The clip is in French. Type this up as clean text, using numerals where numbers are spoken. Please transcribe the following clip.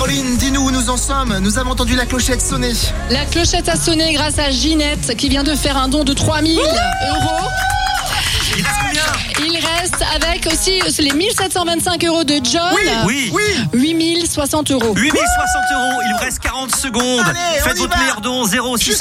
Caroline, dis-nous où nous en sommes. Nous avons entendu la clochette sonner. La clochette a sonné grâce à Ginette qui vient de faire un don de 3 000 euros. Il reste combien? Il reste avec aussi les 1 725 euros de John. Oui. 8 060 euros. 8 060 euros. Il vous reste 40 secondes. Allez, Faites on y votre va. meilleur don. 0 600